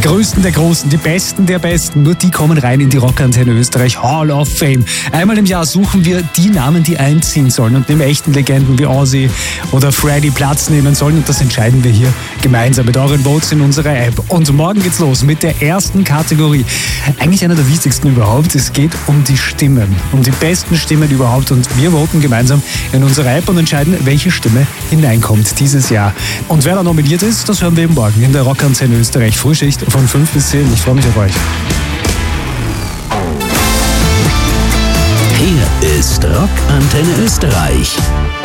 Größten der Großen, die Besten der Besten, nur die kommen rein in die Rockantenne Österreich Hall of Fame. Einmal im Jahr suchen wir die Namen, die einziehen sollen und neben echten Legenden wie Ozzy oder Freddie Platz nehmen sollen. Und das entscheiden wir hier gemeinsam mit euren Votes in unserer App. Und morgen geht's los mit der ersten Kategorie. Eigentlich einer der wichtigsten überhaupt. Es geht um die Stimmen, um die besten Stimmen überhaupt. Und wir voten gemeinsam in unserer App und entscheiden, welche Stimme hineinkommt dieses Jahr. Und wer da nominiert ist, das hören wir eben morgen in der Rockantenne Österreich Frühschicht von 5 bis 10. Ich freue mich auf euch. Hier ist Rockantenne Österreich.